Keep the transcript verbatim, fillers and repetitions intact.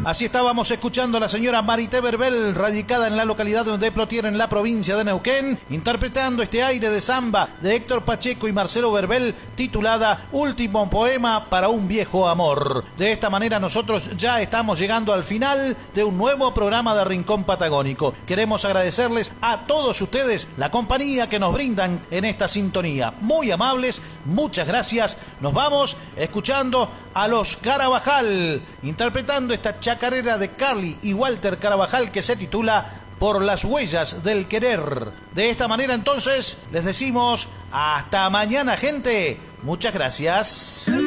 Así estábamos escuchando a la señora Marité Verbel, radicada en la localidad de Plotier, en la provincia de Neuquén, interpretando este aire de samba de Héctor Pacheco y Marcelo Verbel, titulada Último poema para un viejo amor. De esta manera nosotros ya estamos llegando al final de un nuevo programa de Rincón Patagónico. Queremos agradecerles a todos ustedes la compañía que nos brindan en esta sintonía. Muy amables, muchas gracias. Nos vamos escuchando a los Carabajal, interpretando esta chacarera de Carly y Walter Carabajal que se titula Por las huellas del querer. De esta manera entonces les decimos hasta mañana, gente. Muchas gracias.